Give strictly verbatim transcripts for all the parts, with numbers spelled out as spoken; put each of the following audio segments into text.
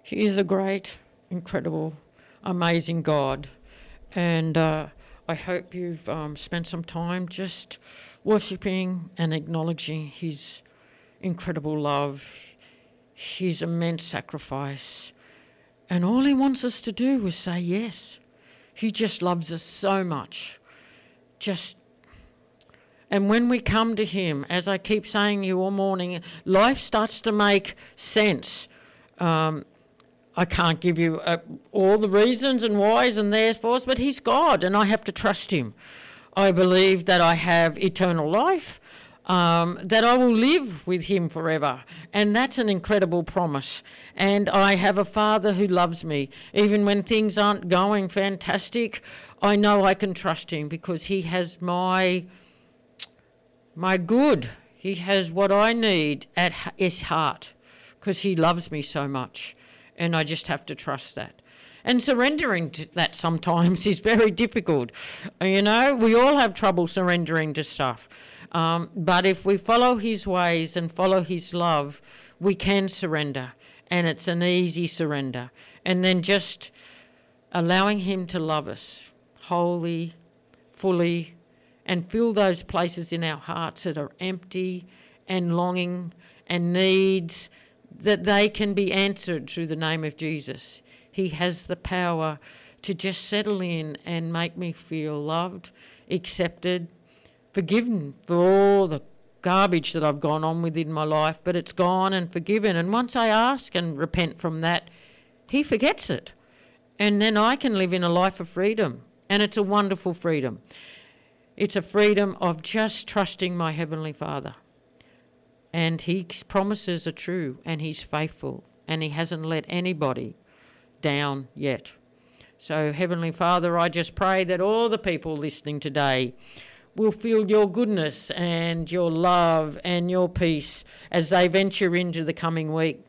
He is a great, incredible, amazing God. And uh, I hope you've um, spent some time just worshipping and acknowledging his incredible love, his immense sacrifice. And all he wants us to do is say yes. He just loves us so much. Just, and when we come to him, as I keep saying to you all morning, life starts to make sense. Um, I can't give you uh, all the reasons and whys and therefores, but he's God and I have to trust him. I believe that I have eternal life, um, that I will live with him forever. And that's an incredible promise. And I have a Father who loves me. Even when things aren't going fantastic, I know I can trust him because he has my, my good. He has what I need at his heart because he loves me so much. And I just have to trust that. And surrendering to that sometimes is very difficult. You know, we all have trouble surrendering to stuff. Um, but if we follow his ways and follow his love, we can surrender. And it's an easy surrender. And then just allowing him to love us wholly, fully, and fill those places in our hearts that are empty and longing and needs, that they can be answered through the name of Jesus. He has the power to just settle in and make me feel loved, accepted, forgiven for all the garbage that I've gone on with in my life, but it's gone and forgiven. And once I ask and repent from that, he forgets it. And then I can live in a life of freedom. And it's a wonderful freedom. It's a freedom of just trusting my Heavenly Father. And his promises are true and he's faithful and he hasn't let anybody down yet. So Heavenly Father, I just pray that all the people listening today will feel your goodness and your love and your peace as they venture into the coming week.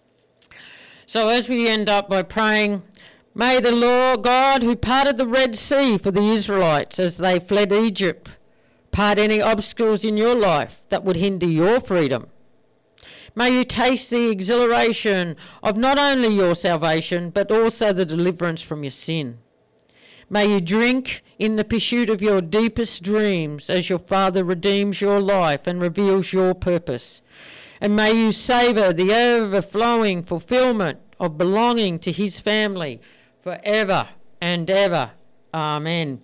So as we end up by praying, may the Lord God who parted the Red Sea for the Israelites as they fled Egypt part any obstacles in your life that would hinder your freedom. May you taste the exhilaration of not only your salvation, but also the deliverance from your sin. May you drink in the pursuit of your deepest dreams as your Father redeems your life and reveals your purpose. And may you savour the overflowing fulfilment of belonging to his family forever and ever. Amen.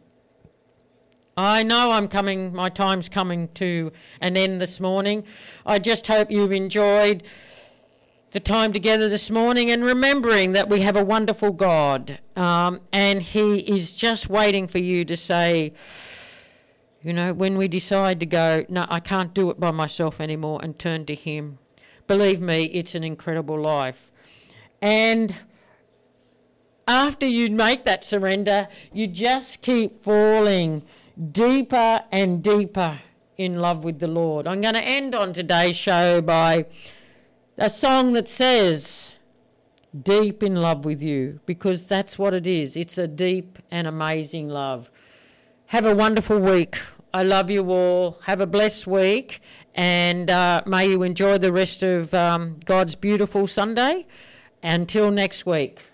I know I'm coming, my time's coming to an end this morning. I just hope you've enjoyed the time together this morning and remembering that we have a wonderful God, um, and he is just waiting for you to say, you know, when we decide to go, no, I can't do it by myself anymore, and turn to him. Believe me, it's an incredible life. And after you make that surrender, you just keep falling deeper and deeper in love with the Lord. I'm going to end on today's show by a song that says, deep in love with you, because that's what it is. It's a deep and amazing love. Have a wonderful week. I love you all. Have a blessed week, and uh, may you enjoy the rest of um, God's beautiful Sunday. Until next week.